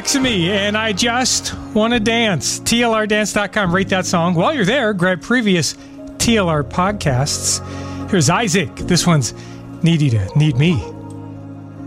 Lakshmi, and I just want to dance. TLRdance.com. Rate that song. While you're there, grab previous TLR podcasts. Here's Isaac. This one's Need You to Need Me.